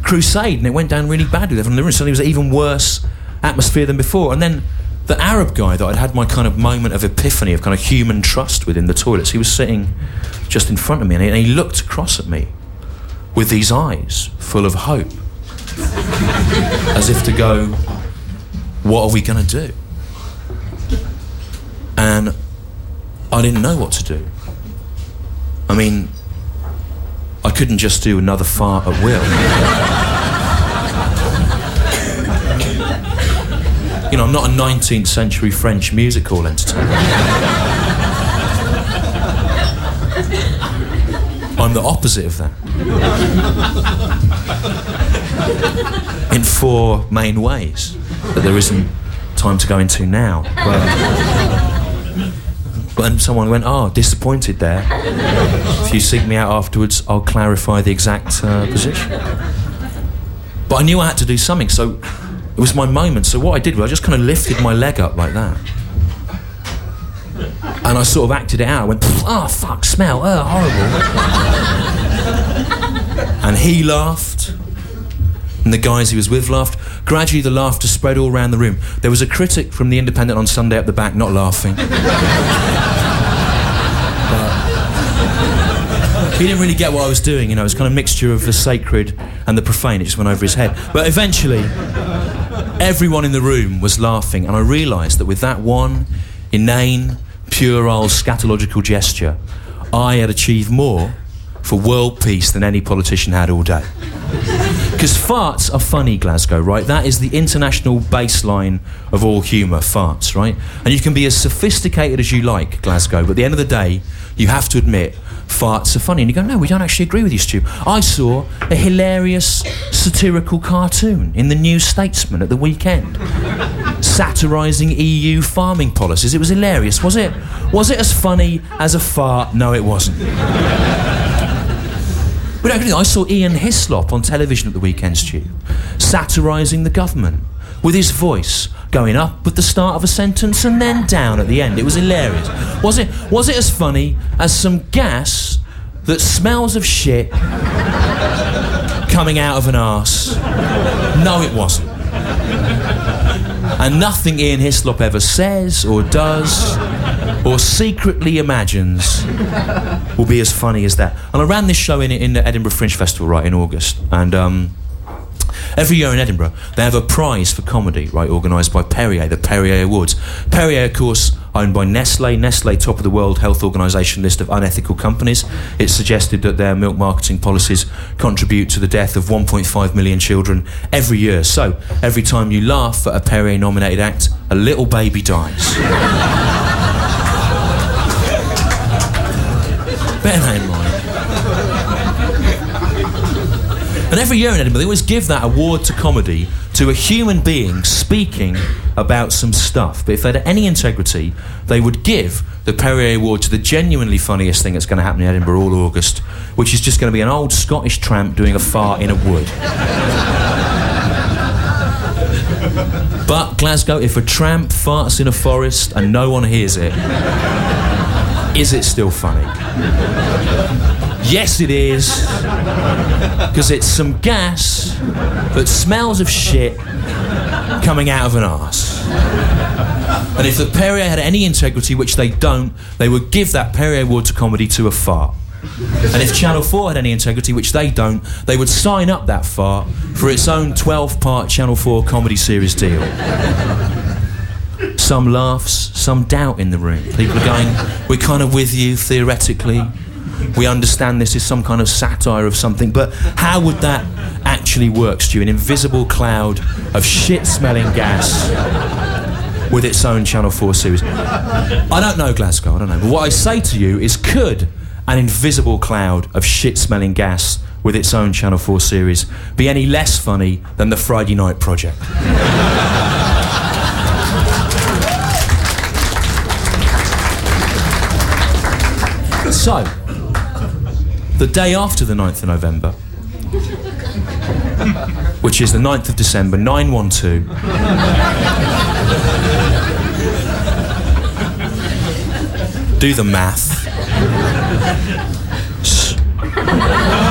crusade, and it went down really badly. Everyone in the room, suddenly it was an even worse atmosphere than before. And then the Arab guy that I'd had my kind of moment of epiphany of kind of human trust with in the toilets, he was sitting just in front of me, and he looked across at me with these eyes full of hope, as if to go, what are we going to do? And I didn't know what to do. I mean, I couldn't just do another fart at will. You know, I'm not a 19th century French music hall entertainer. I'm the opposite of that. In 4 main ways that there isn't time to go into now. But someone went, disappointed there. If you seek me out afterwards, I'll clarify the exact position. But I knew I had to do something, so it was my moment. So what I did was I just kind of lifted my leg up like that. And I sort of acted it out. I went, fuck, smell, horrible. And he laughed. And the guys he was with laughed. Gradually the laughter spread all around the room. There was a critic from The Independent on Sunday up the back, not laughing. He didn't really get what I was doing, you know. It was kind of a mixture of the sacred and the profane. It just went over his head. But eventually, everyone in the room was laughing, and I realised that with that one inane, puerile, scatological gesture, I had achieved more for world peace than any politician had all day. Because farts are funny, Glasgow, right? That is the international baseline of all humour, farts, right? And you can be as sophisticated as you like, Glasgow, but at the end of the day, you have to admit farts are funny. And you go, no, we don't actually agree with you, Stu. I saw a hilarious satirical cartoon in the New Statesman at the weekend, satirising EU farming policies. It was hilarious, was it? Was it as funny as a fart? No, it wasn't. But actually, I saw Ian Hislop on television at the weekend, Stu, satirising the government with his voice going up at the start of a sentence and then down at the end. It was hilarious. Was it as funny as some gas that smells of shit coming out of an arse? No, it wasn't. And nothing Ian Hislop ever says or does or secretly imagines will be as funny as that. And I ran this show in the Edinburgh Fringe Festival, right, in August. And every year in Edinburgh, they have a prize for comedy, right, organised by Perrier, the Perrier Awards. Perrier, of course, owned by Nestlé. Nestlé, top of the World Health Organisation list of unethical companies. It's suggested that their milk marketing policies contribute to the death of 1.5 million children every year. So, every time you laugh at a Perrier-nominated act, a little baby dies. Bear that in mind. And every year in Edinburgh, they always give that award to comedy to a human being speaking about some stuff. But if they had any integrity, they would give the Perrier Award to the genuinely funniest thing that's going to happen in Edinburgh all August, which is just going to be an old Scottish tramp doing a fart in a wood. But, Glasgow, if a tramp farts in a forest and no one hears it, is it still funny? Yes, it is. Because it's some gas that smells of shit coming out of an arse. And if the Perrier had any integrity, which they don't, they would give that Perrier Award to comedy to a fart. And if Channel 4 had any integrity, which they don't, they would sign up that fart for its own 12-part Channel 4 comedy series deal. Some laughs, some doubt in the room. People are going, we're kind of with you, theoretically. We understand this is some kind of satire of something, but how would that actually work, Stu? An invisible cloud of shit-smelling gas with its own Channel 4 series. I don't know, Glasgow, I don't know. But what I say to you is, could an invisible cloud of shit-smelling gas with its own Channel 4 series be any less funny than the Friday Night Project? So, the day after the 9th of November, which is the 9th of December, 912, do the math.